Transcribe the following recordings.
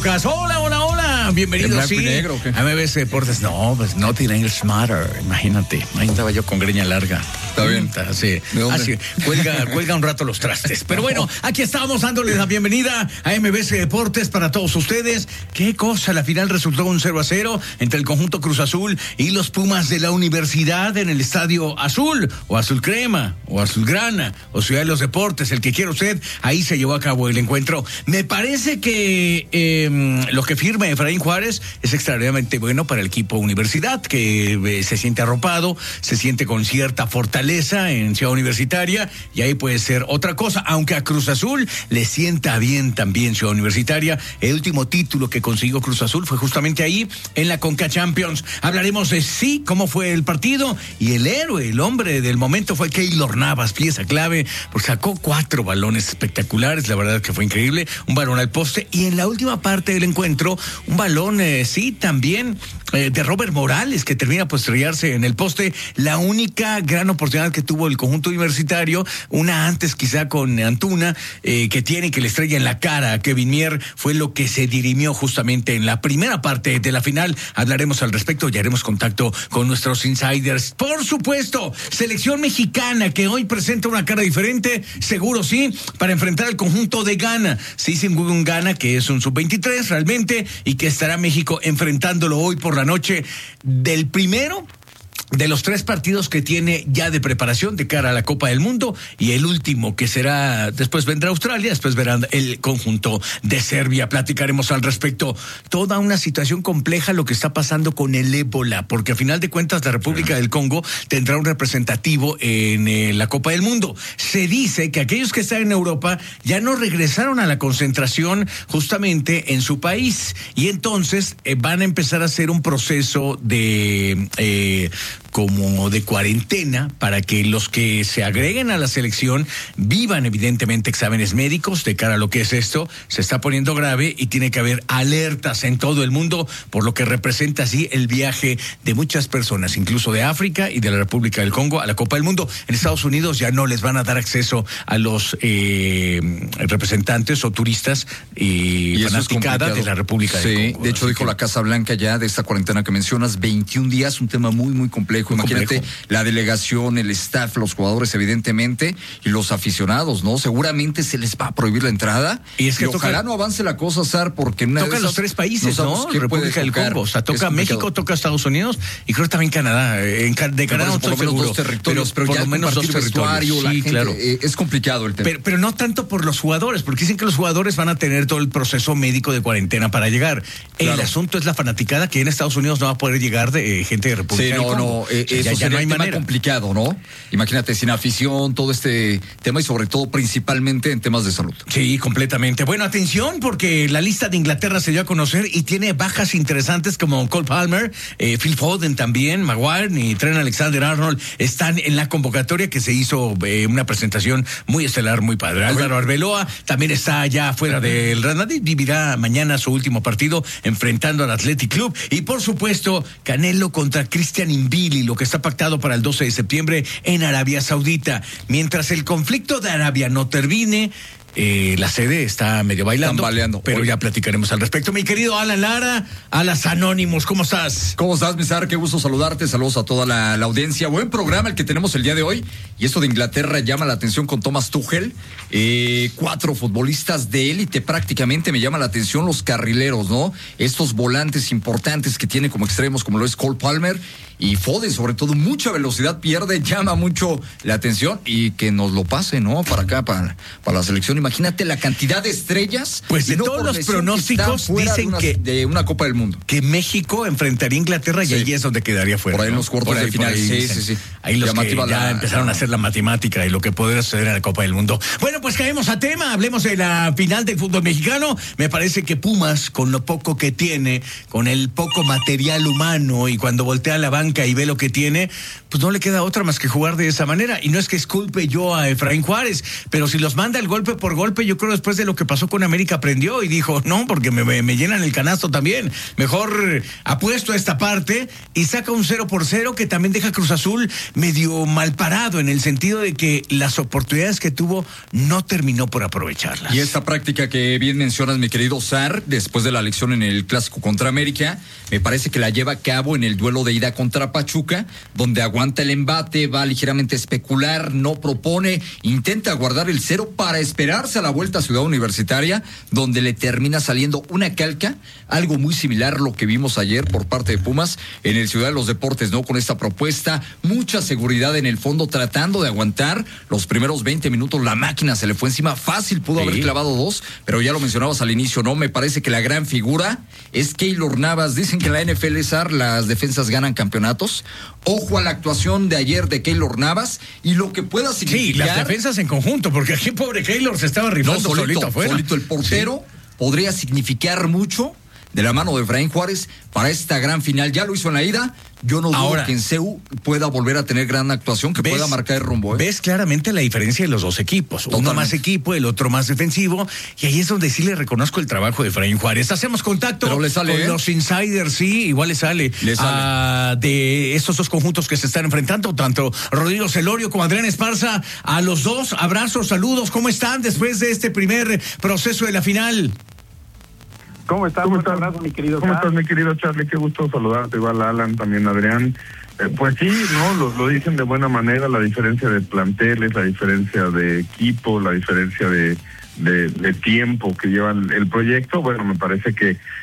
Hola, hola, hola, bienvenidos sí, negro, a MBS Deportes. No, pues Nothing Else Matter, imagínate. Ahí estaba yo con greña larga. Está bien. Así, así cuelga un rato los trastes. Pero bueno, aquí estamos dándoles la bienvenida a MBS Deportes para todos ustedes. Qué cosa, la final resultó un 0-0 entre el conjunto Cruz Azul y los Pumas de la Universidad en el Estadio Azul, o Azul Crema, o Azulgrana, o Ciudad de los Deportes, el que quiera usted. Ahí se llevó a cabo el encuentro. Me parece que lo que firma Efraín Juárez es extraordinariamente bueno para el equipo Universidad, que se siente arropado, se siente con cierta fortaleza en Ciudad Universitaria, y ahí puede ser otra cosa, aunque a Cruz Azul le sienta bien también Ciudad Universitaria. El último título que consiguió Cruz Azul fue justamente ahí, en la Conca Champions. Hablaremos de cómo fue el partido, y el héroe, el hombre del momento fue Keylor Navas, pieza clave, porque sacó 4 balones espectaculares, la verdad que fue increíble, un balón al poste, y en la última parte del encuentro, un balón, también de Robert Morales, que termina por estrellarse en el poste. La única gran oportunidad que tuvo el conjunto universitario, una antes quizá con Antuna, que le estrella en la cara a Kevin Mier, fue lo que se dirimió justamente en la primera parte de la final. Hablaremos al respecto y haremos contacto con nuestros insiders. Por supuesto, selección mexicana que hoy presenta una cara diferente, seguro sí, para enfrentar al conjunto de Ghana. Sí, sin un Ghana que es un sub-23 realmente, y que estará México enfrentándolo hoy por la noche, del primero de los 3 partidos que tiene ya de preparación de cara a la Copa del Mundo, y el último que será, después vendrá Australia, después verán el conjunto de Serbia. Platicaremos al respecto. Toda una situación compleja lo que está pasando con el ébola, porque a final de cuentas la República del Congo tendrá un representativo en la Copa del Mundo. Se dice que aquellos que están en Europa ya no regresaron a la concentración justamente en su país, y entonces van a empezar a hacer un proceso como de cuarentena para que los que se agreguen a la selección vivan evidentemente exámenes médicos de cara a lo que es esto. Se está poniendo grave y tiene que haber alertas en todo el mundo, por lo que representa así el viaje de muchas personas, incluso de África y de la República del Congo, a la Copa del Mundo. En Estados Unidos ya no les van a dar acceso a los representantes o turistas y fanaticada de la República del Congo. De hecho dijo la Casa Blanca ya de esta cuarentena que mencionas, 21 días, un tema muy, muy complejo. Imagínate la delegación, el staff, los jugadores evidentemente, y los aficionados, ¿no? Seguramente se les va a prohibir la entrada. Y es que ojalá no avance la cosa, Sar, porque toca los 3 países, ¿no? República del Congo, o sea, toca México, toca Estados Unidos, y creo que también Canadá. De Canadá no estoy seguro, 2 territorios, pero por ya lo menos 2 territorios. Sí, gente, claro. Es complicado el tema. Pero no tanto por los jugadores, porque dicen que los jugadores van a tener todo el proceso médico de cuarentena para llegar. Claro. El asunto es la fanaticada, que en Estados Unidos no va a poder llegar de gente de República del Congo. Eso ya no hay manera. Complicado, ¿no? Imagínate, sin afición, todo este tema, y sobre todo principalmente en temas de salud. Sí, completamente. Bueno, atención, porque la lista de Inglaterra se dio a conocer y tiene bajas interesantes como Cole Palmer, Phil Foden también, Maguire y Trent Alexander-Arnold están en la convocatoria, que se hizo una presentación muy estelar, muy padre. Álvaro Arbeloa también está ya fuera del Real Madrid, vivirá mañana su último partido enfrentando al Athletic Club, y por supuesto Canelo contra Christian Mbili, lo que está pactado para el 12 de septiembre en Arabia Saudita. Mientras el conflicto de Arabia no termine, la sede está medio bailando, pero ya platicaremos al respecto. Mi querido Alan Lara, Alas Anónimos, ¿cómo estás? ¿Cómo estás, Misar? Qué gusto saludarte, saludos a toda la audiencia. Buen programa el que tenemos el día de hoy, y esto de Inglaterra llama la atención con Thomas Tuchel. 4 futbolistas de élite prácticamente, me llama la atención los carrileros, ¿no? Estos volantes importantes que tiene como extremos, como lo es Cole Palmer y Foden, sobre todo, mucha velocidad pierde, llama mucho la atención, y que nos lo pase, ¿no? Para acá, para la selección. Imagínate la cantidad de estrellas. Pues de todos los pronósticos dicen de una Copa del Mundo, que México enfrentaría a Inglaterra, y ahí es donde quedaría fuera. Por ahí en los cuartos de final. Sí. Ahí los que ya empezaron a hacer la matemática y lo que podría suceder en la Copa del Mundo. Bueno, pues caemos a tema, hablemos de la final del fútbol mexicano. Me parece que Pumas, con lo poco que tiene, con el poco material humano, y cuando voltea a la banca banca y ve lo que tiene, pues no le queda otra más que jugar de esa manera. Y no es que esculpe yo a Efraín Juárez, pero si los manda el golpe por golpe, yo creo después de lo que pasó con América aprendió y dijo, no, porque me llenan el canasto también. Mejor apuesto a esta parte y saca un 0-0 que también deja Cruz Azul medio mal parado en el sentido de que las oportunidades que tuvo no terminó por aprovecharlas. Y esta práctica que bien mencionas, mi querido Sar, después de la elección en el clásico contra América, me parece que la lleva a cabo en el duelo de ida contra Pachuca, donde aguanta el embate, va ligeramente a especular, no propone, intenta guardar el 0 para esperarse a la vuelta a Ciudad Universitaria, donde le termina saliendo una calca, algo muy similar a lo que vimos ayer por parte de Pumas en el Ciudad de los Deportes, ¿no? Con esta propuesta, mucha seguridad en el fondo, tratando de aguantar los primeros 20 minutos, la máquina se le fue encima, fácil pudo haber clavado 2, pero ya lo mencionabas al inicio, ¿no? Me parece que la gran figura es Keylor Navas. Dicen que en la NFL, Sar, las defensas ganan campeonatos. Ojo a la actuación de ayer de Keylor Navas y lo que pueda significar. Sí, las defensas en conjunto, porque aquí pobre Keylor se estaba rifando solito afuera. Solito el portero podría significar mucho de la mano de Efraín Juárez para esta gran final. Ya lo hizo en la ida. Yo no dudo que en CEU pueda volver a tener gran actuación, que pueda marcar el rumbo. Ves claramente la diferencia de los dos equipos. Totalmente. Uno más equipo, el otro más defensivo. Y ahí es donde sí le reconozco el trabajo de Efraín Juárez. Hacemos contacto le sale, con los insiders, sí, igual le sale. De estos dos conjuntos que se están enfrentando, tanto Rodrigo Celorio como Adrián Esparza. A los dos, abrazos, saludos. ¿Cómo están después de este primer proceso de la final? ¿Cómo estás? ¿Cómo estás, mi querido Charlie? ¿Cómo estás, mi querido Charlie? Qué gusto saludarte, igual a Alan, también a Adrián. Pues sí, ¿no? Lo dicen de buena manera, la diferencia de planteles, la diferencia de equipo, la diferencia de tiempo que lleva el proyecto. Bueno, me parece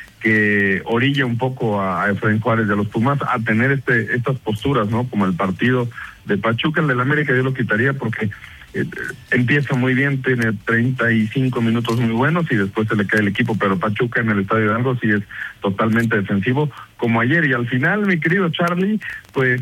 que orilla un poco a Efraín Juárez de los Pumas a tener estas posturas, ¿no? Como el partido de Pachuca, el del América yo lo quitaría porque empieza muy bien, tiene 35 minutos muy buenos y después se le cae el equipo, pero Pachuca en el Estadio Hidalgo sí es totalmente defensivo como ayer, y al final, mi querido Charlie, pues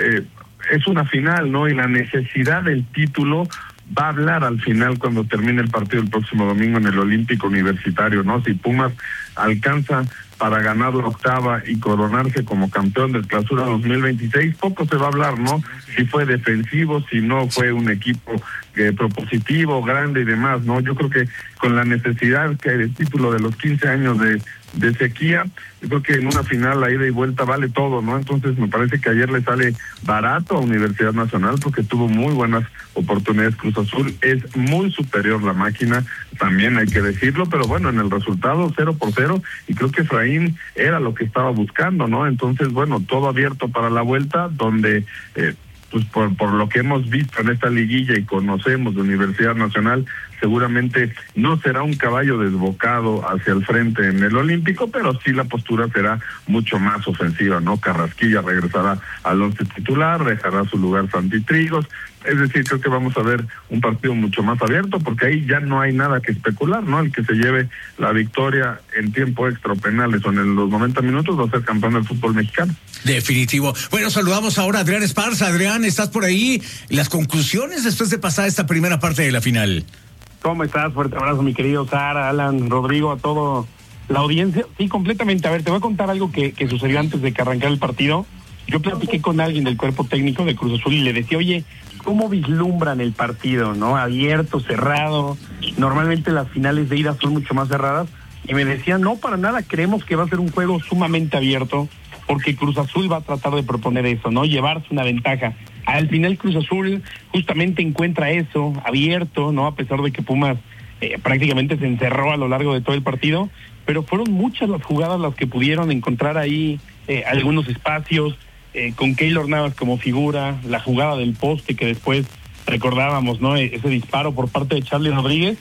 es una final, ¿no? Y la necesidad del título va a hablar al final cuando termine el partido el próximo domingo en el Olímpico Universitario, ¿no? Si Pumas alcanza para ganar la octava y coronarse como campeón del Clausura 2026, poco se va a hablar, ¿no? Si fue defensivo, si no fue un equipo propositivo, grande y demás, ¿no? Yo creo que con la necesidad que el título de los 15 años de sequía, yo creo que en una final la ida y vuelta vale todo, ¿no? Entonces me parece que ayer le sale barato a Universidad Nacional porque tuvo muy buenas oportunidades Cruz Azul, es muy superior la máquina, también hay que decirlo, pero bueno, en el resultado 0-0, y creo que Efraín era lo que estaba buscando, ¿no? Entonces, bueno, todo abierto para la vuelta, donde pues por lo que hemos visto en esta liguilla y conocemos de Universidad Nacional, seguramente no será un caballo desbocado hacia el frente en el Olímpico, pero sí la postura será mucho más ofensiva, ¿no? Carrasquilla regresará al once titular, dejará su lugar Santi Trigos, es decir, creo que vamos a ver un partido mucho más abierto, porque ahí ya no hay nada que especular, ¿no? El que se lleve la victoria en tiempo extra, penales o en los 90 minutos va a ser campeón del fútbol mexicano. Definitivo. Bueno, saludamos ahora a Adrián Esparza. Adrián, ¿estás por ahí? Las conclusiones después de pasar esta primera parte de la final. ¿Cómo estás? Fuerte abrazo, mi querido Sara, Alan, Rodrigo, a toda la audiencia. Sí, completamente. A ver, te voy a contar algo que sucedió antes de que arrancara el partido. Yo platiqué con alguien del cuerpo técnico de Cruz Azul y le decía, oye, ¿cómo vislumbran el partido, no? Abierto, cerrado. Normalmente las finales de ida son mucho más cerradas. Y me decían, no, para nada, creemos que va a ser un juego sumamente abierto, porque Cruz Azul va a tratar de proponer eso, ¿no? Llevarse una ventaja. Al final Cruz Azul justamente encuentra eso, abierto, ¿no? A pesar de que Pumas prácticamente se encerró a lo largo de todo el partido, pero fueron muchas las jugadas las que pudieron encontrar ahí algunos espacios, con Keylor Navas como figura, la jugada del poste que después recordábamos, ¿no? Ese disparo por parte de Charlie Rodríguez,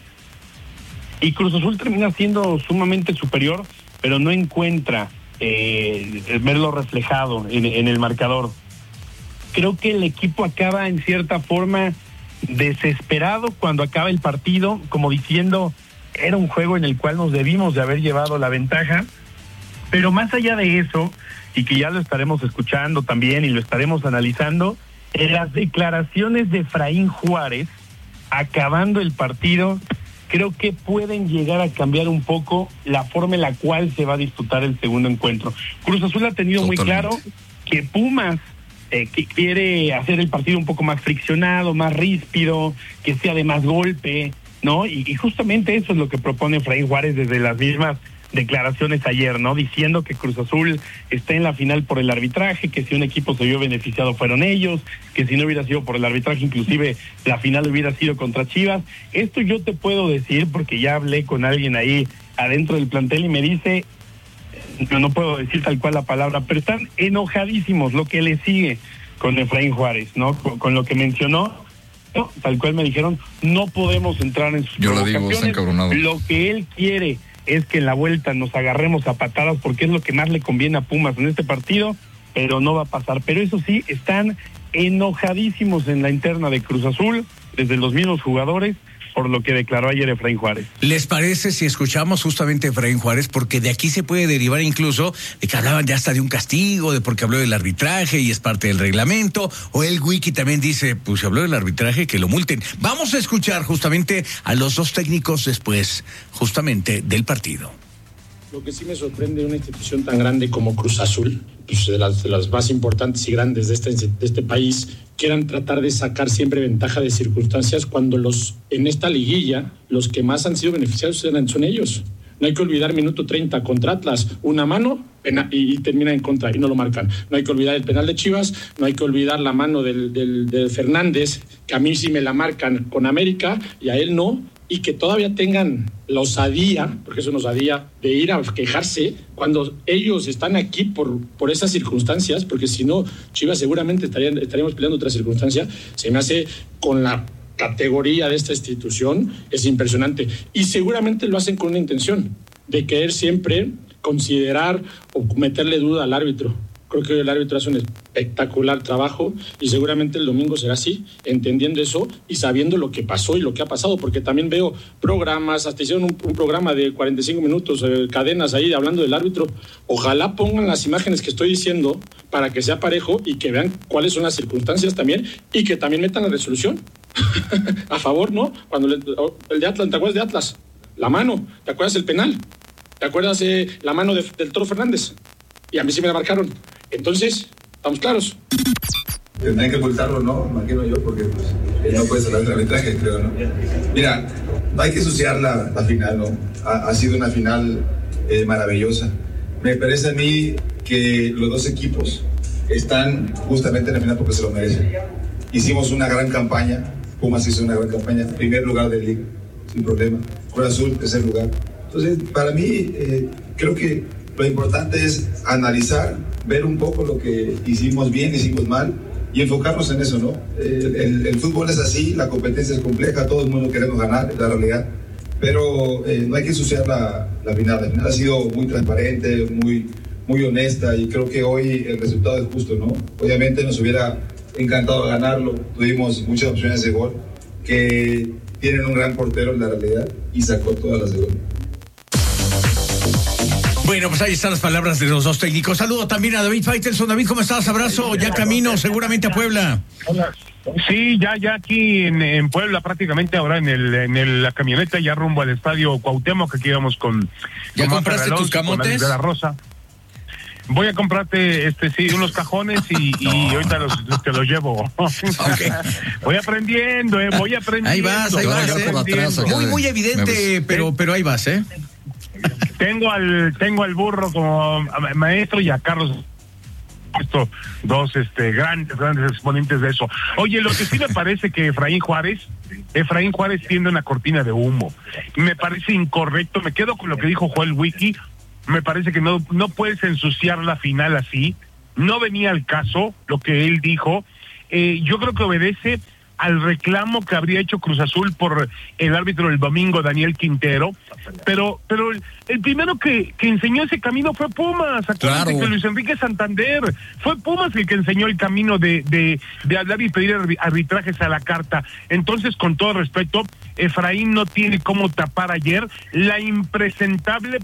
y Cruz Azul termina siendo sumamente superior, pero no encuentra verlo reflejado en el marcador. Creo que el equipo acaba en cierta forma desesperado cuando acaba el partido, como diciendo, era un juego en el cual nos debimos de haber llevado la ventaja, pero más allá de eso, y que ya lo estaremos escuchando también y lo estaremos analizando, en las declaraciones de Efraín Juárez, acabando el partido, creo que pueden llegar a cambiar un poco la forma en la cual se va a disputar el segundo encuentro. Cruz Azul ha tenido muy claro que Pumas que quiere hacer el partido un poco más friccionado, más ríspido, que sea de más golpe, ¿no? Y justamente eso es lo que propone Efraín Juárez desde las mismas declaraciones ayer, ¿no? Diciendo que Cruz Azul está en la final por el arbitraje, que si un equipo se vio beneficiado fueron ellos, que si no hubiera sido por el arbitraje, inclusive la final hubiera sido contra Chivas. Esto yo te puedo decir porque ya hablé con alguien ahí adentro del plantel y me dice, no puedo decir tal cual la palabra, pero están enojadísimos lo que le sigue con Efraín Juárez, ¿no? Con lo que mencionó, no, tal cual me dijeron, no podemos entrar en sus provocaciones. Lo que él quiere es que en la vuelta nos agarremos a patadas porque es lo que más le conviene a Pumas en este partido, pero no va a pasar. Pero eso sí, están enojadísimos en la interna de Cruz Azul, desde los mismos jugadores, por lo que declaró ayer Efraín Juárez. ¿Les parece si escuchamos justamente a Efraín Juárez? Porque de aquí se puede derivar incluso de que hablaban ya hasta de un castigo, de porque habló del arbitraje y es parte del reglamento, o el Wiki también dice, pues si habló del arbitraje, que lo multen. Vamos a escuchar justamente a los dos técnicos después, justamente del partido. Lo que sí me sorprende de una institución tan grande como Cruz Azul, pues de las más importantes y grandes de este país, quieran tratar de sacar siempre ventaja de circunstancias cuando en esta liguilla los que más han sido beneficiados son ellos. No hay que olvidar minuto 30 contra Atlas, una mano y termina en contra y no lo marcan. No hay que olvidar el penal de Chivas, no hay que olvidar la mano del Fernández, que a mí sí me la marcan con América y a él no, y que todavía tengan la osadía, porque es una osadía, de ir a quejarse cuando ellos están aquí por esas circunstancias, porque si no, Chivas seguramente estaríamos peleando otra circunstancia. Se me hace con la categoría de esta institución, es impresionante, y seguramente lo hacen con una intención de querer siempre considerar o meterle duda al árbitro. Creo que el árbitro hace un espectacular trabajo y seguramente el domingo será así, entendiendo eso y sabiendo lo que pasó y lo que ha pasado, porque también veo programas, hasta hicieron un programa de 45 minutos, cadenas ahí hablando del árbitro. Ojalá pongan las imágenes que estoy diciendo para que sea parejo y que vean cuáles son las circunstancias también y que también metan la resolución a favor, ¿no? Cuando el de Atlas, ¿te acuerdas de Atlas? La mano, ¿te acuerdas del penal? ¿Te acuerdas la mano del Toro Fernández? Y a mí sí me la marcaron. Entonces, ¿estamos claros? Tendrán que ocultarlo, ¿no? Imagino yo, porque pues, él no puede hablar de arbitraje, creo, ¿no? Mira, no hay que ensuciar la final, ¿no? Ha sido una final maravillosa. Me parece a mí que los dos equipos están justamente en la final porque se lo merecen. Hicimos una gran campaña, Pumas hizo una gran campaña, primer lugar de liga, sin problema. Cruz Azul, tercer lugar. Entonces, para mí, creo que lo importante es analizar, ver un poco lo que hicimos bien, hicimos mal y enfocarnos en eso, ¿no? El fútbol es así, la competencia es compleja, todo el mundo queremos ganar, es la realidad, pero no hay que ensuciar la final. La final ha sido muy transparente, muy honesta y creo que hoy el resultado es justo, ¿no? Obviamente nos hubiera encantado ganarlo, tuvimos muchas opciones de gol, que tienen un gran portero en la realidad y sacó todas las de gol. Bueno, pues ahí están las palabras de los dos técnicos. Saludo también a David Faitelson. David, ¿cómo estás? Abrazo, ya camino seguramente a Puebla. Hola. Sí, ya aquí en Puebla prácticamente, ahora en la camioneta ya rumbo al estadio Cuauhtémoc, que aquí íbamos con... ¿Ya compraste tus camotes? De la Rosa. Voy a comprarte unos cajones y ahorita te los llevo. Okay. Voy aprendiendo. Ahí vas. Muy evidente, pero ahí vas, ¿eh? Tengo al burro como maestro y a Carlos, dos grandes exponentes de eso. Oye, lo que sí me parece que Efraín Juárez tiende una cortina de humo. Me parece incorrecto, me quedo con lo que dijo Joel Wiki. Me parece que no puedes ensuciar la final así. No venía al caso lo que él dijo. Yo creo que obedece al reclamo que habría hecho Cruz Azul por el árbitro del domingo, Daniel Quintero, pero el primero que enseñó ese camino fue Pumas. Acuérdate que Luis Enrique Santander fue Pumas el que enseñó el camino de hablar y pedir arbitrajes a la carta. Entonces, con todo respeto, Efraín no tiene cómo tapar ayer la impresentable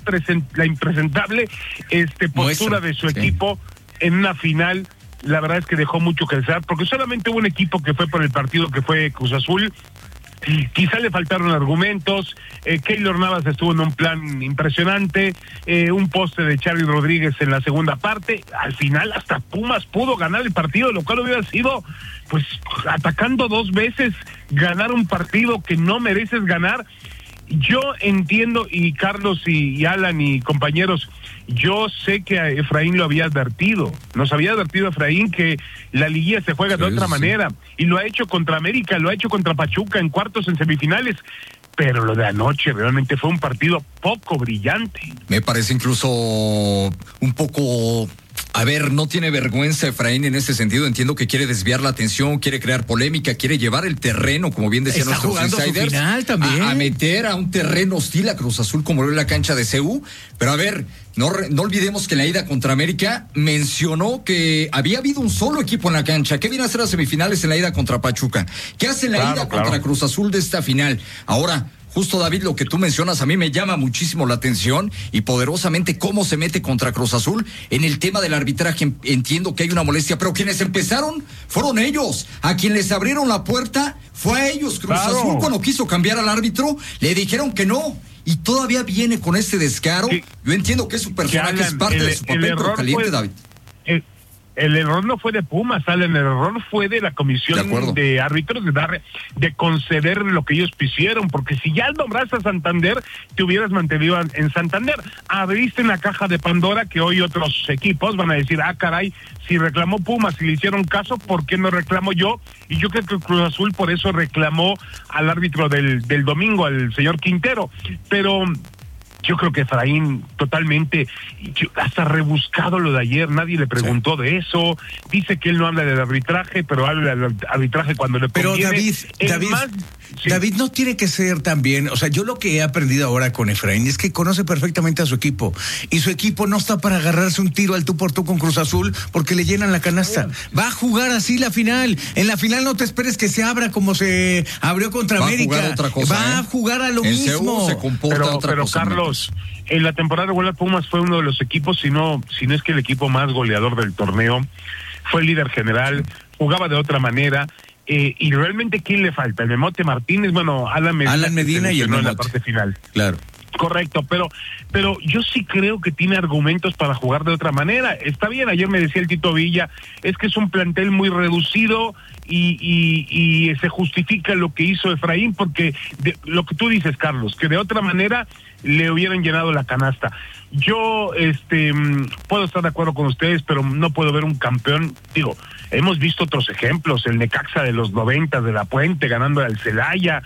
postura de su equipo en una final. La verdad es que dejó mucho que desear, porque solamente hubo un equipo que fue por el partido, que fue Cruz Azul, Quizá le faltaron argumentos. Keylor Navas estuvo en un plan impresionante, un poste de Charly Rodríguez en la segunda parte. Al final hasta Pumas pudo ganar el partido, lo cual hubiera sido, pues, atacando 2 veces, ganar un partido que no mereces ganar. Yo entiendo, y Carlos y Alan y compañeros, yo sé que a Efraín lo había advertido, nos había advertido Efraín que la liguilla se juega de otra manera, y lo ha hecho contra América, lo ha hecho contra Pachuca en cuartos, en semifinales, pero lo de anoche realmente fue un partido poco brillante. Me parece incluso un poco... A ver, no tiene vergüenza Efraín en ese sentido. Entiendo que quiere desviar la atención, quiere crear polémica, quiere llevar el terreno, como bien decían nuestros insiders, a meter a un terreno hostil a Cruz Azul como lo es la cancha de CU. Pero a ver, no olvidemos que en la ida contra América mencionó que había habido un solo equipo en la cancha. ¿Qué viene a hacer las semifinales en la ida contra Pachuca? ¿Qué hace en la ida contra Cruz Azul de esta final? Ahora... Justo, David, lo que tú mencionas a mí me llama muchísimo la atención y poderosamente cómo se mete contra Cruz Azul en el tema del arbitraje. Entiendo que hay una molestia, pero quienes empezaron fueron ellos. A quien les abrieron la puerta fue a ellos. Cruz Azul, cuando quiso cambiar al árbitro, le dijeron que no. Y todavía viene con este descaro. Yo entiendo que su personaje es parte de su papel, pero caliente, David. El error no fue de Pumas, Alan, el error fue de la comisión de árbitros de conceder lo que ellos quisieron, porque si ya nombraste a Santander, te hubieras mantenido en Santander. Abriste una caja de Pandora que hoy otros equipos van a decir, caray, si reclamó Pumas y le hicieron caso, ¿por qué no reclamo yo? Y yo creo que Cruz Azul por eso reclamó al árbitro del domingo, al señor Quintero, pero... Yo creo que Efraín totalmente, hasta rebuscado lo de ayer, nadie le preguntó de eso, dice que él no habla del arbitraje, pero habla del arbitraje cuando le conviene. Pero David, no tiene que ser también, o sea, yo lo que he aprendido ahora con Efraín es que conoce perfectamente a su equipo, y su equipo no está para agarrarse un tiro al tú por tú con Cruz Azul porque le llenan la canasta. Va a jugar así la final. En la final no te esperes que se abra como se abrió contra América. Va a jugar a lo mismo. Se comporta otra pero cosa, Carlos, en la temporada regular Pumas fue uno de los equipos, si no es que el equipo más goleador del torneo, fue el líder general, jugaba de otra manera. Y realmente, ¿quién le falta? El Memote Martínez, bueno, Alan Medina y el Memote en la parte final. Claro. Correcto, pero yo sí creo que tiene argumentos para jugar de otra manera. Está bien, ayer me decía el Tito Villa, es que es un plantel muy reducido y se justifica lo que hizo Efraín, porque lo que tú dices, Carlos, que de otra manera le hubieran llenado la canasta. Yo puedo estar de acuerdo con ustedes, pero no puedo ver un campeón. Digo, hemos visto otros ejemplos, el Necaxa de los 90 de La Puente ganando al Celaya,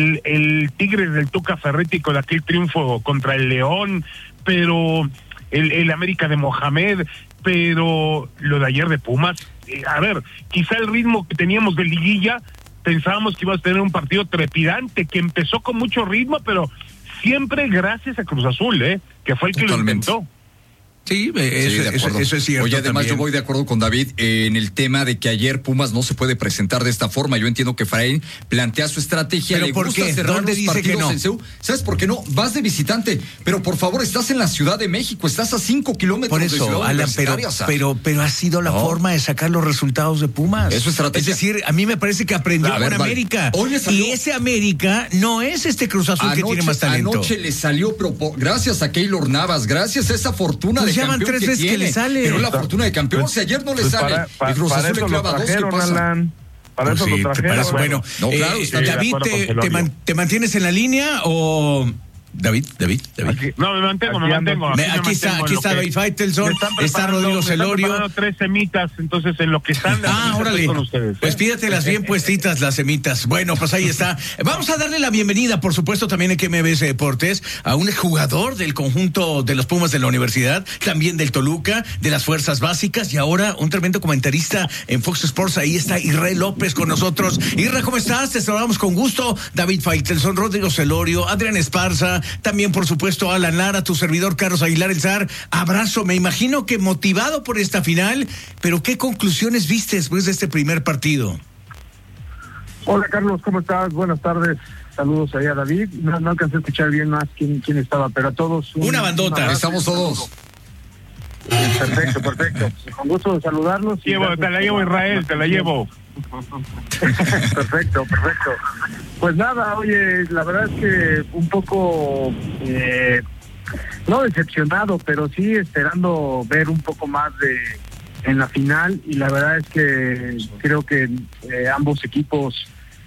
el Tigres del Tuca Ferretti con aquel triunfo contra el León, pero el América de Mohamed, pero lo de ayer de Pumas, a ver, quizá el ritmo que teníamos de liguilla, pensábamos que iba a tener un partido trepidante, que empezó con mucho ritmo, pero siempre gracias a Cruz Azul, que fue el que lo inventó. Sí, eso es cierto. Oye, además también. Yo voy de acuerdo con David en el tema de que ayer Pumas no se puede presentar de esta forma. Yo entiendo que Efraín plantea su estrategia. ¿Pero le por gusta qué? cerrar ¿Dónde los dice partidos que no? en CU. ¿Sabes por qué no? Vas de visitante, pero por favor, estás en la Ciudad de México, estás a 5 kilómetros por de eso, Ciudad Alan, pero ha sido la forma de sacar los resultados de Pumas. Es su estrategia. Es decir, a mí me parece que aprendió con América. Y ese América no es este Cruz Azul que tiene más talento. Anoche le salió, gracias a Keylor Navas, gracias a esa fortuna de campeón tres veces que le sale. Pero la fortuna de campeón, si ayer no le sale, y Cruz Azul le clava 2, ¿qué pasa? Para eso lo trajeron. Bueno, David, ¿te mantienes en la línea o...? David. Aquí, no, me mantengo. Aquí está David Faitelson, está Rodrigo Celorio. Me están 3 semitas, entonces en lo que están... órale. Con ustedes, pues pídatelas bien puestitas las semitas. Bueno, pues ahí está. Vamos a darle la bienvenida, por supuesto, también en MBS Deportes, a un jugador del conjunto de los Pumas de la Universidad, también del Toluca, de las Fuerzas Básicas, y ahora un tremendo comentarista en Fox Sports. Ahí está Israel López con nosotros. Israel, ¿cómo estás? Te saludamos con gusto. David Faitelson, Rodrigo Celorio, Adrián Esparza, también, por supuesto, Alan Lara, tu servidor Carlos Aguilar El Zar. Abrazo, me imagino que motivado por esta final, pero ¿qué conclusiones viste después de este primer partido? Hola, Carlos, ¿cómo estás? Buenas tardes. Saludos ahí a David. No alcancé a escuchar bien más quién estaba, pero a todos... Una bandota. Estamos todos. Perfecto. Con gusto de saludarlos. Te la llevo, Israel, te la llevo. Perfecto. Pues nada, oye, la verdad es que un poco, no decepcionado, pero sí esperando ver un poco más en la final, y la verdad es que creo que ambos equipos,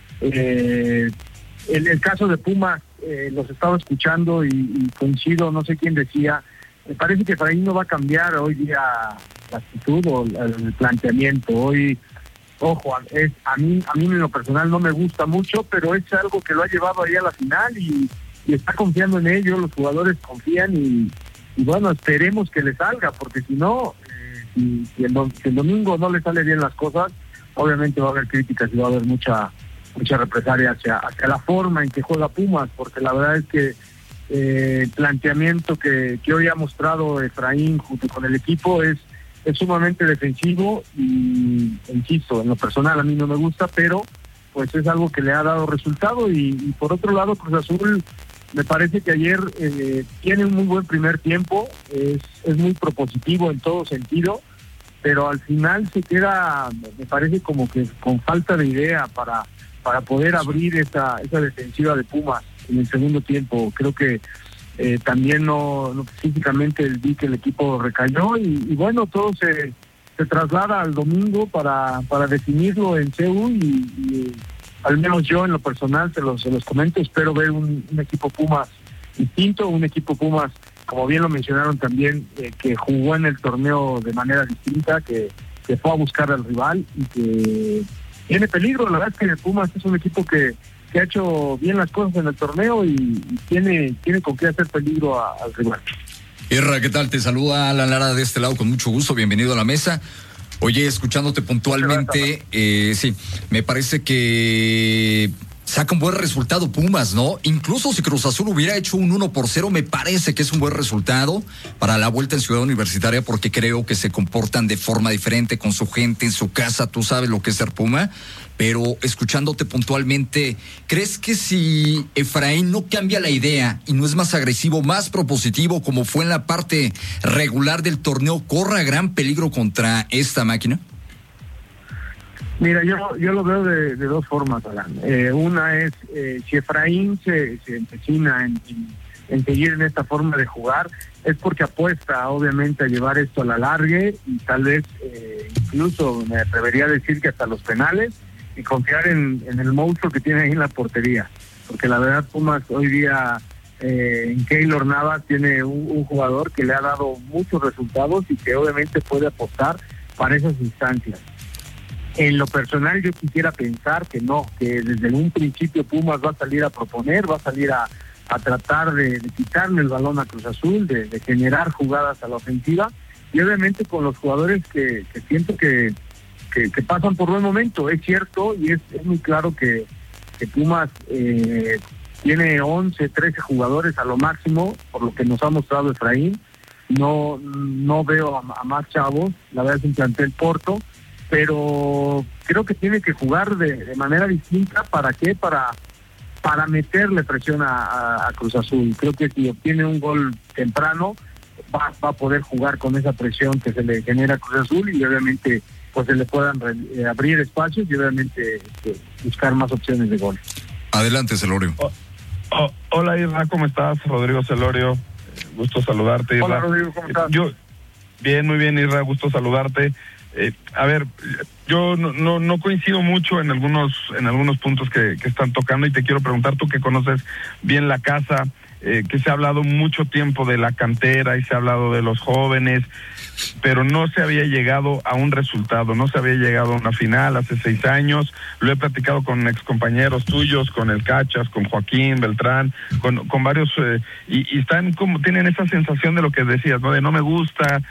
en el caso de Pumas, los estaba escuchando y coincido, no sé quién decía, me parece que Efraín no va a cambiar hoy día la actitud o el planteamiento. Hoy, ojo, a mí en lo personal no me gusta mucho, pero es algo que lo ha llevado ahí a la final y está confiando en ello, los jugadores confían y bueno, esperemos que le salga, porque si no, si el domingo no le sale bien las cosas, obviamente va a haber críticas y va a haber mucha represalia hacia la forma en que juega Pumas, porque la verdad es que el planteamiento que hoy ha mostrado Efraín junto con el equipo es sumamente defensivo y, insisto, en lo personal a mí no me gusta, pero pues es algo que le ha dado resultado y por otro lado Cruz Azul me parece que ayer tiene un muy buen primer tiempo, es muy propositivo en todo sentido, pero al final se queda, me parece como que con falta de idea para poder abrir esa defensiva de Pumas en el segundo tiempo. Creo que también no físicamente vi que el equipo recayó y bueno, todo se traslada al domingo para definirlo en CEU y al menos yo en lo personal se los comento, espero ver un equipo Pumas distinto, un equipo Pumas, como bien lo mencionaron también, que jugó en el torneo de manera distinta, que fue a buscar al rival y que tiene peligro. La verdad es que Pumas es un equipo que ha hecho bien las cosas en el torneo y tiene con qué hacer peligro al rival. Irra, ¿qué tal? Te saluda Alan Lara de este lado con mucho gusto, bienvenido a la mesa. Oye, escuchándote puntualmente, sí, me parece que saca un buen resultado Pumas, ¿no? Incluso si Cruz Azul hubiera hecho un 1-0, me parece que es un buen resultado para la vuelta en Ciudad Universitaria, porque creo que se comportan de forma diferente con su gente en su casa, tú sabes lo que es ser Puma, pero escuchándote puntualmente, ¿crees que si Efraín no cambia la idea y no es más agresivo, más propositivo como fue en la parte regular del torneo, corra gran peligro contra esta máquina? Mira, yo lo veo de dos formas, Alan. Una es, si Efraín se empecina en seguir en esta forma de jugar, es porque apuesta, obviamente, a llevar esto a la largue y tal vez, incluso me atrevería a decir que hasta los penales, y confiar en el monstruo que tiene ahí en la portería. Porque la verdad, Pumas hoy día, en Keylor Navas, tiene un jugador que le ha dado muchos resultados y que obviamente puede apostar para esas instancias. En lo personal yo quisiera pensar que no, que desde un principio Pumas va a salir a proponer, va a salir a tratar de quitarle el balón a Cruz Azul, de generar jugadas a la ofensiva y obviamente con los jugadores que siento que pasan por buen momento. Es cierto y es muy claro que Pumas tiene 11, 13 jugadores a lo máximo, por lo que nos ha mostrado Efraín. No veo a más chavos, la verdad es un plantel corto, pero creo que tiene que jugar de manera distinta. ¿Para qué? Para meterle presión a Cruz Azul. Creo que si obtiene un gol temprano va a poder jugar con esa presión que se le genera a Cruz Azul y obviamente pues se le puedan abrir espacios y obviamente buscar más opciones de gol. Adelante, Celorio. Hola, Irra, ¿cómo estás? Rodrigo Celorio, gusto saludarte, Irra. Hola, Rodrigo, ¿cómo estás? Bien, muy bien, Irra, gusto saludarte. A ver, yo no coincido mucho en algunos puntos que están tocando y te quiero preguntar, tú que conoces bien la casa, que se ha hablado mucho tiempo de la cantera y se ha hablado de los jóvenes, pero no se había llegado a un resultado, no se había llegado a una final hace 6 años, lo he platicado con excompañeros tuyos, con el Cachas, con Joaquín Beltrán, con varios, y están como, tienen esa sensación de lo que decías, ¿no? De no me gusta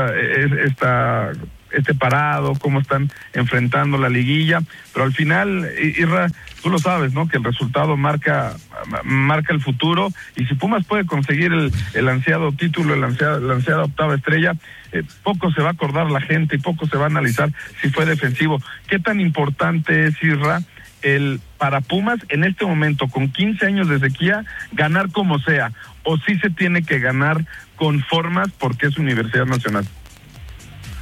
este parado, cómo están enfrentando la liguilla, pero al final, Irra, tú lo sabes, ¿no? Que el resultado marca el futuro, y si Pumas puede conseguir el ansiado título, la ansiada octava estrella, poco se va a acordar la gente y poco se va a analizar si fue defensivo. ¿Qué tan importante es, Irra, para Pumas en este momento, con 15 años de sequía, ganar como sea, o sí se tiene que ganar con formas porque es Universidad Nacional?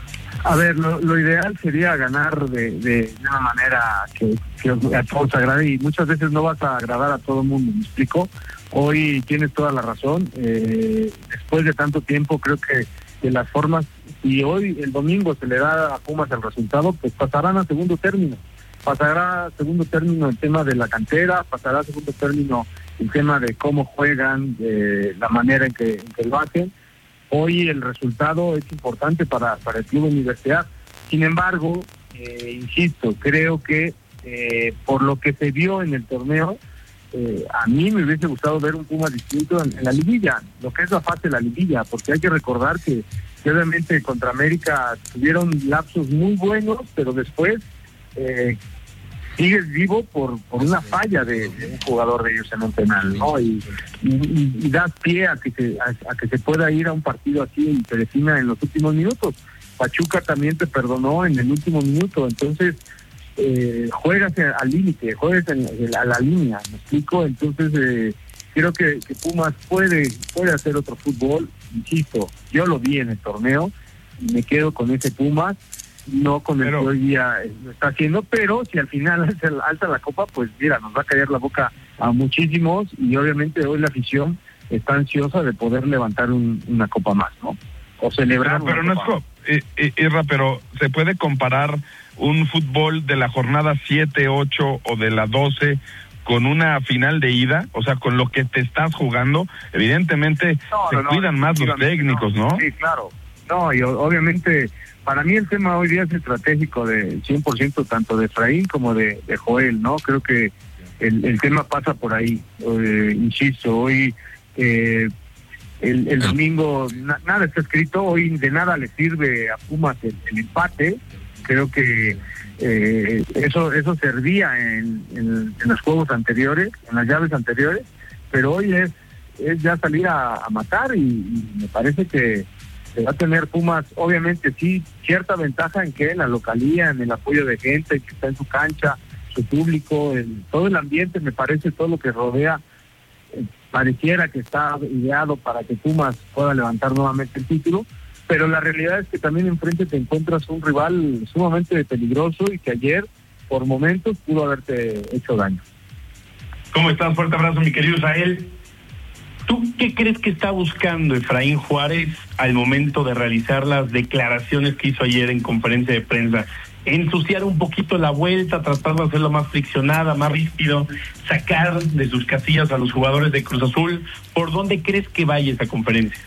A ver, lo ideal sería ganar de una manera que a todos agrade, y muchas veces no vas a agradar a todo el mundo, ¿me explico? Hoy tienes toda la razón, después de tanto tiempo creo que las formas, y hoy el domingo se le da a Pumas el resultado, pues pasarán a segundo término. Pasará a segundo término el tema de la cantera, pasará a segundo término el tema de cómo juegan, de la manera en que lo hacen. Hoy el resultado es importante para el Club Universidad. Sin embargo, insisto, creo que por lo que se vio en el torneo, a mí me hubiese gustado ver un Puma distinto en la liguilla, lo que es la fase de la liguilla, porque hay que recordar que obviamente contra América tuvieron lapsos muy buenos, pero después sigues vivo por una falla de un jugador de ellos en un penal, ¿no? Y das pie a que se pueda ir a un partido así y se defina en los últimos minutos. Pachuca también te perdonó en el último minuto, entonces juegas al límite, juegas a la línea, ¿me explico? Entonces creo que Pumas puede hacer otro fútbol, insisto, yo lo vi en el torneo, y me quedo con ese Pumas, no con el que hoy día lo está haciendo, pero si al final alza la copa, pues mira, nos va a callar la boca a muchísimos, y obviamente hoy la afición está ansiosa de poder levantar una copa más, ¿no? O celebrar pero no es Irra, pero se puede comparar un fútbol de la jornada 7, 8 o de la 12 con una final de ida, o sea, con lo que te estás jugando. Evidentemente cuidan más los técnicos, ¿no? Sí, claro. No, y obviamente para mí el tema hoy día es estratégico de 100%, tanto de Efraín como de Joel, ¿no? Creo que el tema pasa por ahí. Insisto, hoy el domingo nada está escrito, hoy de nada le sirve a Pumas el empate. Creo que eso servía en los juegos anteriores, en las llaves anteriores, pero hoy es ya salir a matar, y me parece que va a tener Pumas, obviamente sí, cierta ventaja en que en la localía, en el apoyo de gente que está en su cancha, su público, todo el ambiente, me parece, todo lo que rodea, pareciera que está ideado para que Pumas pueda levantar nuevamente el título, pero la realidad es que también enfrente te encuentras un rival sumamente peligroso y que ayer, por momentos, pudo haberte hecho daño. ¿Cómo estás? Fuerte abrazo, mi querido Israel. ¿Tú qué crees que está buscando Efraín Juárez al momento de realizar las declaraciones que hizo ayer en conferencia de prensa? Ensuciar un poquito la vuelta, tratar de hacerlo más friccionada, más ríspido, sacar de sus casillas a los jugadores de Cruz Azul. ¿Por dónde crees que vaya esa conferencia?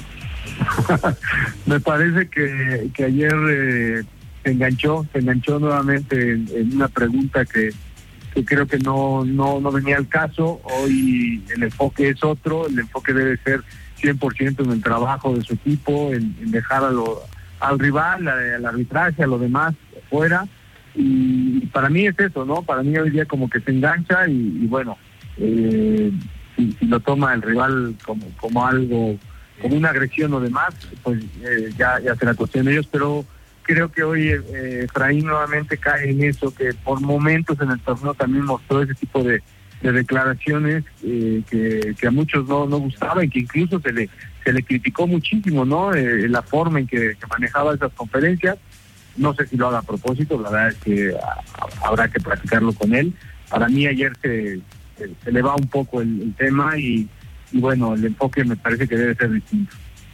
Me parece que ayer se enganchó nuevamente en una pregunta que creo que no venía al caso. Hoy el enfoque es otro, el enfoque debe ser 100% en el trabajo de su equipo, en dejar al rival, al arbitraje, a lo demás fuera, y para mí es eso, ¿no? Para mí hoy día como que se engancha y bueno, si lo toma el rival como algo, como una agresión o demás, pues ya será cuestión de ellos, pero creo que hoy Efraín nuevamente cae en eso, que por momentos en el torneo también mostró ese tipo de declaraciones que a muchos no gustaba, y que incluso se le criticó muchísimo, ¿no? La forma en que manejaba esas conferencias. No sé si lo haga a propósito, la verdad es que habrá que platicarlo con él. Para mí ayer se le va un poco el tema, y bueno, el enfoque me parece que debe ser distinto.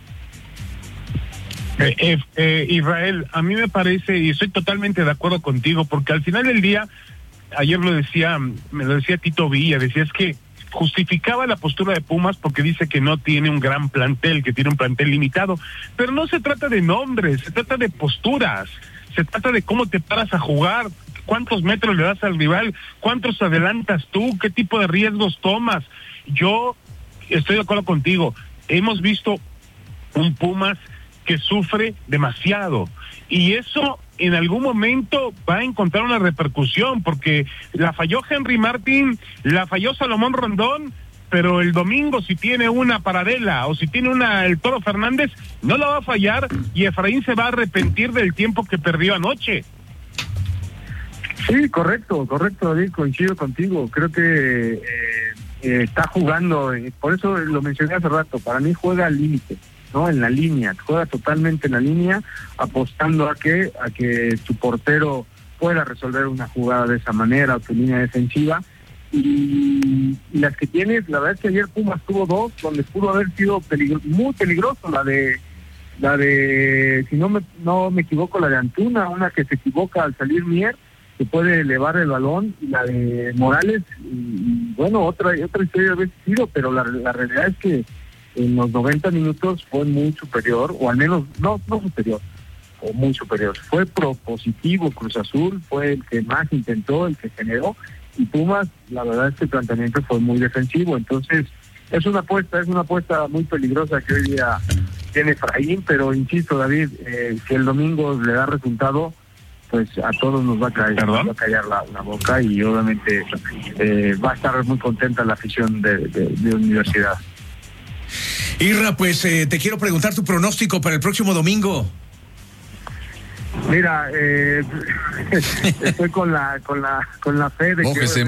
Israel, a mí me parece, y estoy totalmente de acuerdo contigo, porque al final del día, ayer me lo decía Tito Villa, decía, es que justificaba la postura de Pumas porque dice que no tiene un gran plantel, que tiene un plantel limitado, pero no se trata de nombres, se trata de posturas, se trata de cómo te paras a jugar, cuántos metros le das al rival, cuántos adelantas tú, qué tipo de riesgos tomas. Yo estoy de acuerdo contigo, hemos visto un Pumas que sufre demasiado, y eso en algún momento va a encontrar una repercusión, porque la falló Henry Martín, la falló Salomón Rondón, pero el domingo si tiene una Paradela o si tiene una el Toro Fernández, no la va a fallar, y Efraín se va a arrepentir del tiempo que perdió anoche. Sí, correcto, David, coincido contigo. Creo que está jugando, por eso lo mencioné hace rato, para mí juega al límite. ¿no? En la línea, juega totalmente en la línea, apostando a que tu portero pueda resolver una jugada de esa manera, o tu línea defensiva. Y las que tienes, la verdad es que ayer Pumas tuvo dos, donde pudo haber sido muy peligroso, la de si no me equivoco, la de Antuna, una que se equivoca al salir Mier, que puede elevar el balón, y la de Morales, y bueno, otra historia de haber sido, pero la realidad es que en los 90 minutos fue muy superior, o al menos no superior, o muy superior. Fue propositivo Cruz Azul, fue el que más intentó, el que generó, y Pumas, la verdad es que el planteamiento fue muy defensivo. Entonces es una apuesta muy peligrosa que hoy día tiene Efraín, pero insisto, David, si el domingo le da resultado, pues a todos nos va a callar la boca, y obviamente va a estar muy contenta la afición de Universidad. Irra, pues te quiero preguntar tu pronóstico para el próximo domingo. Mira, estoy con la fe de mójese.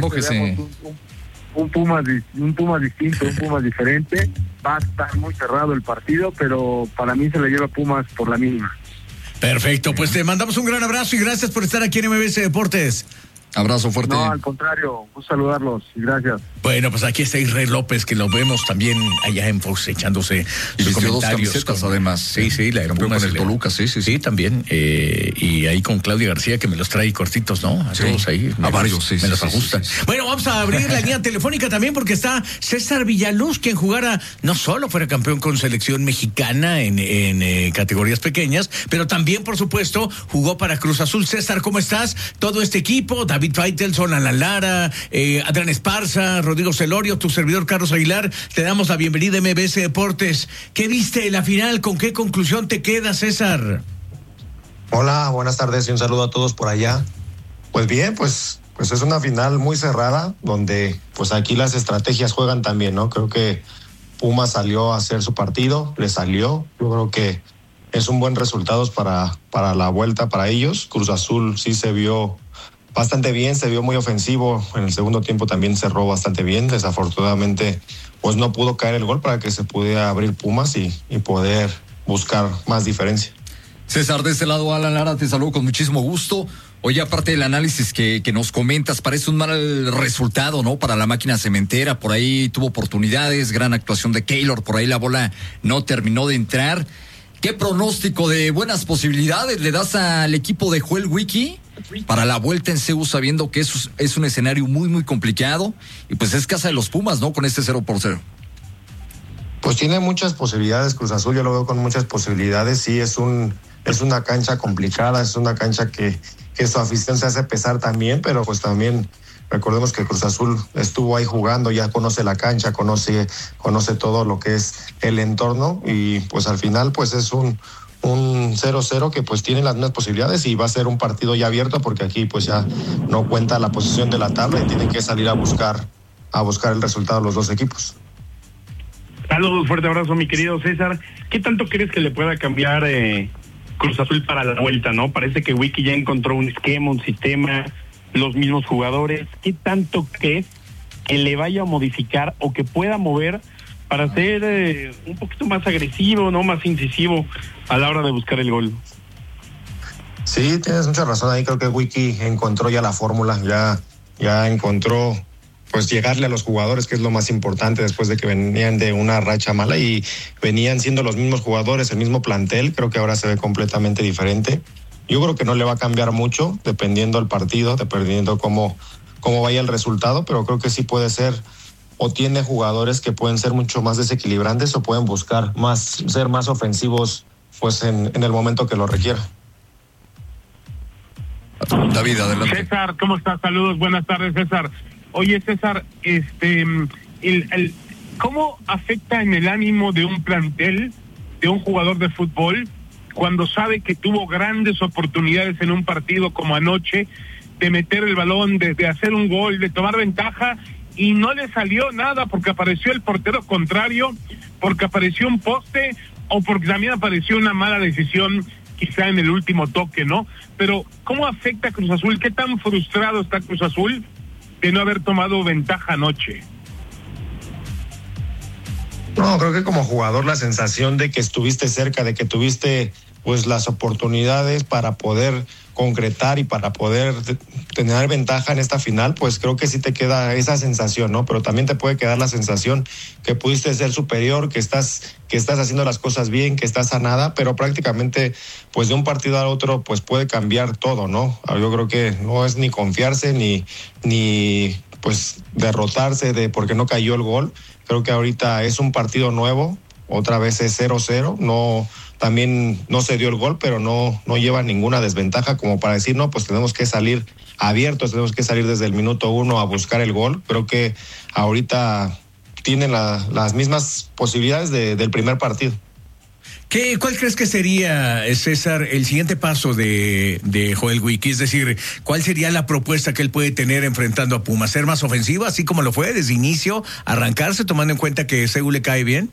Un Pumas distinto, un Pumas diferente. Va a estar muy cerrado el partido, pero para mí se le lleva Pumas por la mínima. Perfecto, pues te mandamos un gran abrazo y gracias por estar aquí en MBS Deportes. Abrazo fuerte. No, al contrario, gusto saludarlos y gracias. Bueno, pues aquí está Israel López, que lo vemos también allá en Fox echándose sus comentarios. Dos además. Sí, la rompió con el Toluca, sí, también. Y ahí con Claudia García, que me los trae cortitos, ¿no? A todos ahí. A varios, me los ajustan. Sí. Bueno, vamos a abrir la línea telefónica también, porque está César Villaluz, quien jugara, no solo fuera campeón con selección mexicana en categorías pequeñas, pero también, por supuesto, jugó para Cruz Azul. César, ¿cómo estás? Todo este equipo, David Faitelson, Alan Lara, Adrián Esparza, Rodrigo Celorio, tu servidor Carlos Aguilar, te damos la bienvenida a MBS Deportes. ¿Qué viste de la final? ¿Con qué conclusión te quedas, César? Hola, buenas tardes y un saludo a todos por allá. Pues bien, pues es una final muy cerrada, donde pues aquí las estrategias juegan también, ¿no? Creo que Pumas salió a hacer su partido, le salió. Yo creo que es un buen resultado para la vuelta para ellos. Cruz Azul sí se vio bastante bien, se vio muy ofensivo. En el segundo tiempo también cerró bastante bien. Desafortunadamente, pues no pudo caer el gol para que se pudiera abrir Pumas y poder buscar más diferencia. César, de este lado, Alan Lara, te saludo con muchísimo gusto. Oye, aparte del análisis que nos comentas, parece un mal resultado, ¿no? Para la máquina cementera, por ahí tuvo oportunidades, gran actuación de Keylor, por ahí la bola no terminó de entrar. ¿Qué pronóstico de buenas posibilidades le das al equipo de Joel Wiki para la vuelta en CU, sabiendo que es un escenario muy, muy complicado? Y pues es casa de los Pumas, ¿no? Con este 0-0. Pues tiene muchas posibilidades Cruz Azul, yo lo veo con muchas posibilidades. Sí, es una cancha complicada, es una cancha que su afición se hace pesar también, pero pues también recordemos que Cruz Azul estuvo ahí jugando, ya conoce la cancha, conoce todo lo que es el entorno, y pues al final pues es un 0-0 que pues tiene las mismas posibilidades, y va a ser un partido ya abierto, porque aquí pues ya no cuenta la posición de la tabla y tienen que salir a buscar el resultado los dos equipos. Saludos, fuerte abrazo, mi querido César. ¿Qué tanto crees que le pueda cambiar Cruz Azul para la vuelta, no? Parece que Wiki ya encontró un esquema, un sistema, los mismos jugadores. ¿Qué tanto crees que le vaya a modificar o que pueda mover para ser un poquito más agresivo, no, más incisivo a la hora de buscar el gol? Sí, tienes mucha razón ahí. Creo que Wiki encontró ya la fórmula, ya encontró pues llegarle a los jugadores, que es lo más importante después de que venían de una racha mala y venían siendo los mismos jugadores, el mismo plantel. Creo que ahora se ve completamente diferente. Yo creo que no le va a cambiar mucho dependiendo del partido, dependiendo cómo vaya el resultado, pero creo que sí puede ser, o tiene jugadores que pueden ser mucho más desequilibrantes o pueden buscar ser más ofensivos pues en el momento que lo requiera. David, adelante. César, ¿cómo estás? Saludos, buenas tardes, César. Oye, César, ¿cómo afecta en el ánimo de un plantel, de un jugador de fútbol, cuando sabe que tuvo grandes oportunidades en un partido como anoche, de meter el balón, de hacer un gol, de tomar ventaja, y no le salió nada porque apareció el portero contrario, porque apareció un poste, o porque también apareció una mala decisión quizá en el último toque, ¿no? Pero ¿cómo afecta a Cruz Azul? ¿Qué tan frustrado está Cruz Azul de no haber tomado ventaja anoche? No, creo que como jugador la sensación de que estuviste cerca, de que tuviste pues las oportunidades para poder concretar y para poder tener ventaja en esta final, pues creo que sí te queda esa sensación, ¿no? Pero también te puede quedar la sensación que pudiste ser superior, que estás haciendo las cosas bien, que estás a nada, pero prácticamente pues de un partido al otro pues puede cambiar todo, ¿no? Yo creo que no es ni confiarse ni pues derrotarse porque no cayó el gol. Creo que ahorita es un partido nuevo, otra vez es 0-0, también no se dio el gol, pero no lleva ninguna desventaja como para decir, no, pues tenemos que salir abiertos, tenemos que salir desde el minuto 1 a buscar el gol. Creo que ahorita tienen las mismas posibilidades del primer partido. ¿Cuál crees que sería, César, el siguiente paso de Joel Wicki? Es decir, ¿cuál sería la propuesta que él puede tener enfrentando a Pumas? ¿Ser más ofensivo, así como lo fue desde inicio, arrancarse, tomando en cuenta que Seúl le cae bien?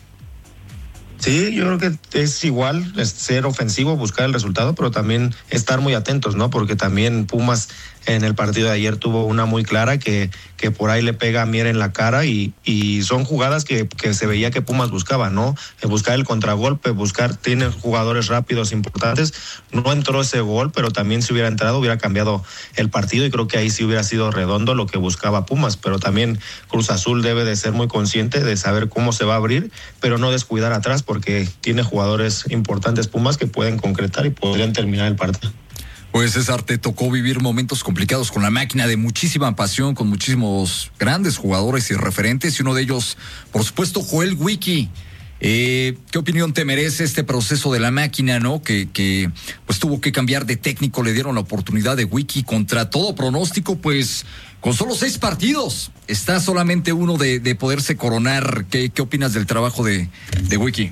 Sí, yo creo que es igual, ser ofensivo, buscar el resultado, pero también estar muy atentos, ¿no? Porque también Pumas en el partido de ayer tuvo una muy clara que por ahí le pega a Mier en la cara y son jugadas que se veía que Pumas buscaba, ¿no? Buscar el contragolpe, tiene jugadores rápidos importantes. No entró ese gol, pero también si hubiera entrado hubiera cambiado el partido y creo que ahí sí hubiera sido redondo lo que buscaba Pumas, pero también Cruz Azul debe de ser muy consciente de saber cómo se va a abrir, pero no descuidar atrás porque tiene jugadores importantes Pumas que pueden concretar y podrían terminar el partido. Pues César, te tocó vivir momentos complicados con la máquina, de muchísima pasión, con muchísimos grandes jugadores y referentes, y uno de ellos, por supuesto, Joel Wicki. ¿Qué opinión te merece este proceso de la máquina, no? Que pues tuvo que cambiar de técnico, le dieron la oportunidad de Wicki contra todo pronóstico, pues con solo 6 partidos. Está solamente uno de poderse coronar. ¿Qué opinas del trabajo de Wicki?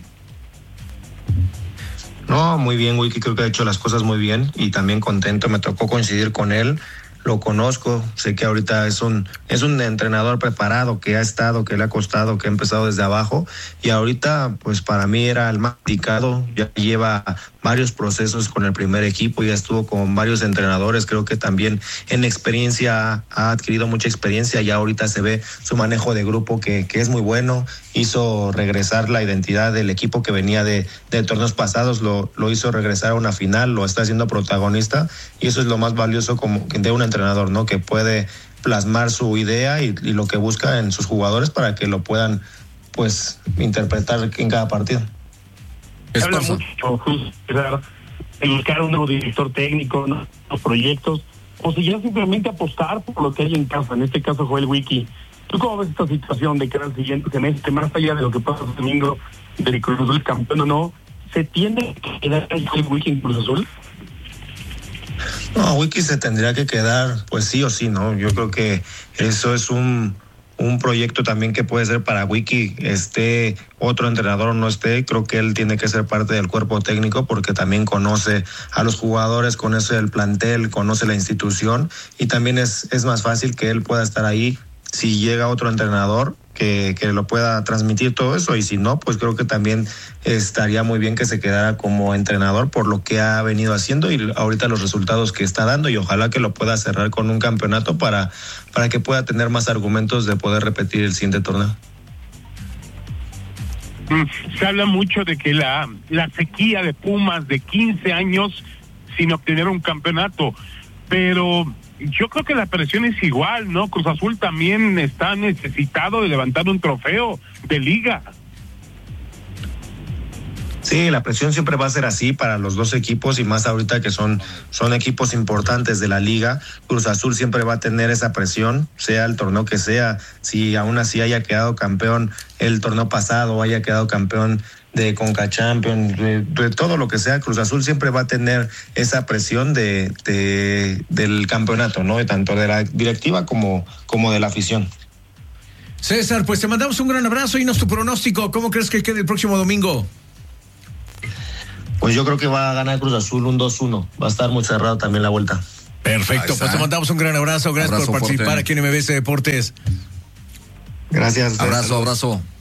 No, muy bien, Wicki, creo que ha hecho las cosas muy bien y también contento, me tocó coincidir con él, lo conozco, sé que ahorita es un entrenador preparado, que ha estado, que le ha costado, que ha empezado desde abajo y ahorita pues para mí era el más indicado, ya lleva varios procesos con el primer equipo, ya estuvo con varios entrenadores, creo que también en experiencia ha adquirido mucha experiencia, ya ahorita se ve su manejo de grupo que es muy bueno, hizo regresar la identidad del equipo que venía de torneos pasados, lo hizo regresar a una final, lo está haciendo protagonista y eso es lo más valioso como de un entrenador, ¿no? Que puede plasmar su idea y lo que busca en sus jugadores para que lo puedan pues interpretar en cada partido. Habla mucho de buscar un nuevo director técnico, ¿no? Los proyectos, o si ya simplemente apostar por lo que hay en casa, en este caso Joel Wicki. ¿Tú cómo ves esta situación de que al siguiente semestre, más allá de lo que pasa el domingo del Cruz Azul campeón o no, se tiene que quedar el Joel Wicki en Cruz Azul? No, Wicki se tendría que quedar, pues sí o sí, ¿no? Yo creo que eso es un proyecto también que puede ser para Wicki, esté otro entrenador o no esté, creo que él tiene que ser parte del cuerpo técnico porque también conoce a los jugadores, conoce el plantel, conoce la institución y también es más fácil que él pueda estar ahí si llega otro entrenador que lo pueda transmitir todo eso y si no, pues creo que también estaría muy bien que se quedara como entrenador por lo que ha venido haciendo y ahorita los resultados que está dando y ojalá que lo pueda cerrar con un campeonato para que pueda tener más argumentos de poder repetir el siguiente torneo. Se habla mucho de que la sequía de Pumas de 15 años sin obtener un campeonato, pero yo creo que la presión es igual, ¿no? Cruz Azul también está necesitado de levantar un trofeo de liga. Sí, la presión siempre va a ser así para los dos equipos y más ahorita que son equipos importantes de la liga. Cruz Azul siempre va a tener esa presión, sea el torneo que sea, si aún así haya quedado campeón el torneo pasado, haya quedado campeón de Conca Champions, de todo lo que sea, Cruz Azul siempre va a tener esa presión del campeonato, ¿no? Tanto de la directiva como de la afición. César, pues te mandamos un gran abrazo y nos tu pronóstico. ¿Cómo crees que quede el próximo domingo? Pues yo creo que va a ganar Cruz Azul un 2-1. Va a estar muy cerrado también la vuelta. Perfecto, pues te mandamos un gran abrazo. Gracias por participar aquí en MBS Deportes. Gracias. Abrazo.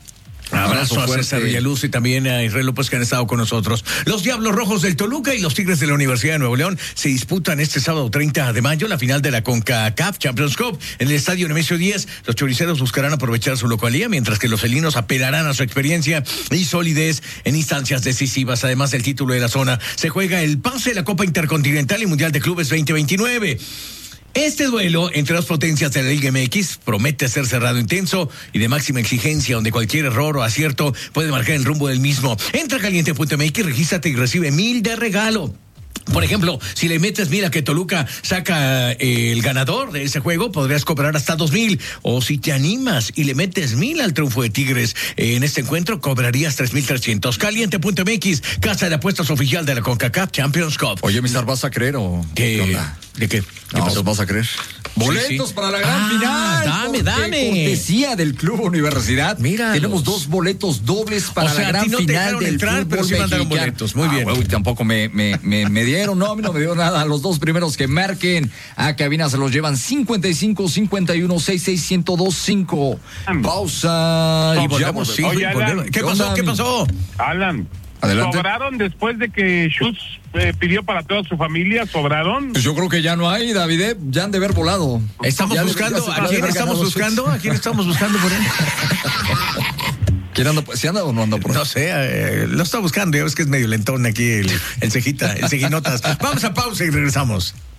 Abrazo a César Villaluz y también a Israel López, que han estado con nosotros. Los Diablos Rojos del Toluca y los Tigres de la Universidad de Nuevo León se disputan este sábado 30 de mayo la final de la CONCACAF Champions Cup en el estadio Nemesio 10. Los choriceros buscarán aprovechar su localía, mientras que los felinos apelarán a su experiencia y solidez en instancias decisivas. Además del título de la zona, se juega el pase de la Copa Intercontinental y Mundial de Clubes 2029. Este duelo entre dos potencias de la Liga MX promete ser cerrado, intenso y de máxima exigencia, donde cualquier error o acierto puede marcar el rumbo del mismo. Entra a caliente.mx, regístrate y recibe 1,000 de regalo. Por ejemplo, si le metes 1,000 a que Toluca saca el ganador de ese juego, podrías cobrar hasta 2,000. O si te animas y le metes 1,000 al triunfo de Tigres en este encuentro, cobrarías 3,300. Caliente.mx, casa de apuestas oficial de la CONCACAF Champions Cup. Oye, Mr. ¿vas a creer o qué onda? ¿De qué? ¿Qué pasó? ¿Vas a creer? Boletos para la gran final. Dame. Cortesía del Club Universidad. Mira, tenemos 2 boletos dobles para la gran final del entrar, pero sí mandaron boletos. Muy bien. Tampoco me dieron, no, a mí no me dio nada. Los 2 primeros que marquen a cabina se los llevan 55 51 66 1025. Pausa y volvemos. Sí, oye, Alan, ¿Qué pasó? Alan, adelante. ¿Sobraron después de que Schutz pidió para toda su familia? ¿Sobraron? Pues yo creo que ya no hay, David, ya han de haber volado. Estamos buscando, ¿a quién estamos buscando? ¿A quién estamos buscando por él? ¿Quién anda? ¿Se anda o no anda por ahí? No sé, lo está buscando, ya ves que es medio lentón aquí el cejita, el cejinotas. Vamos a pausa y regresamos.